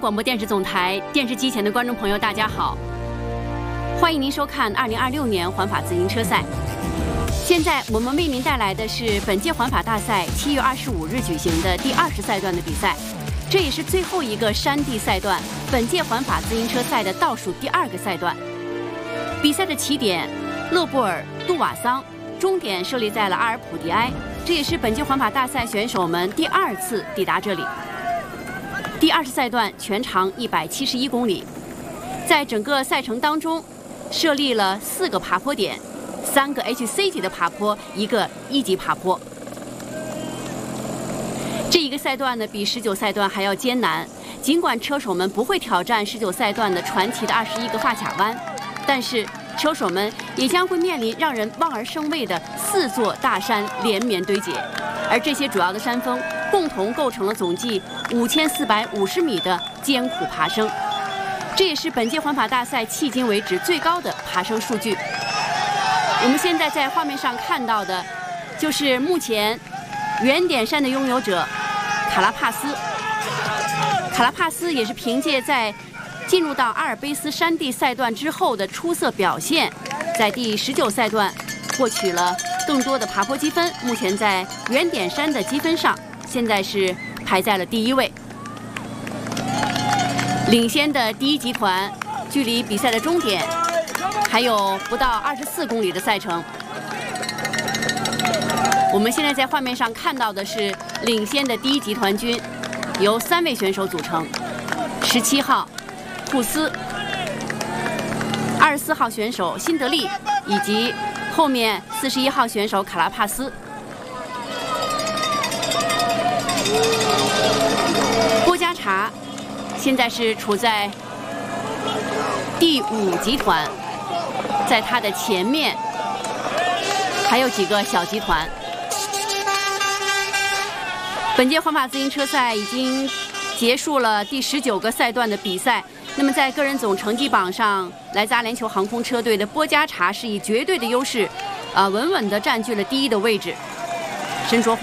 广播电视总台电视机前的观众朋友，大家好，欢迎您收看2026年环法自行车赛。现在我们为您带来的是本届环法大赛7月25日举行的第20赛段的比赛，这也是最后一个山地赛段，本届环法自行车赛的倒数第2个赛段。比赛的起点勒布尔杜瓦桑，终点设立在了阿尔普迪埃，这也是本届环法大赛选手们第2次抵达这里。第20赛段全长171公里，在整个赛程当中设立了4个爬坡点，3个 HC 级的爬坡，1个1级爬坡。这一个赛段呢，比19赛段还要艰难。尽管车手们不会挑战19赛段的传奇的21个发卡弯，但是车手们也将会面临让人望而生畏的4座大山连绵堆叠，而这些主要的山峰共同构成了总计5450米的艰苦爬升，这也是本届环法大赛迄今为止最高的爬升数据。我们现在在画面上看到的，就是目前圆点山的拥有者卡拉帕斯。卡拉帕斯也是凭借在进入到阿尔卑斯山地赛段之后的出色表现，在第19赛段获取了更多的爬坡积分，目前在圆点山的积分上，现在是排在了第1位。领先的第1集团，距离比赛的终点还有不到24公里的赛程。我们现在在画面上看到的是领先的第1集团军，由3位选手组成：17号库斯、24号选手辛德利，以及后面41号选手卡拉帕斯。波加查现在是处在第5集团，在他的前面还有几个小集团。本届环法自行车赛已经结束了第19个赛段的比赛。那么在个人总成绩榜上，来自阿联酋航空车队的波加查是以绝对的优势，稳稳地占据了第1的位置，身着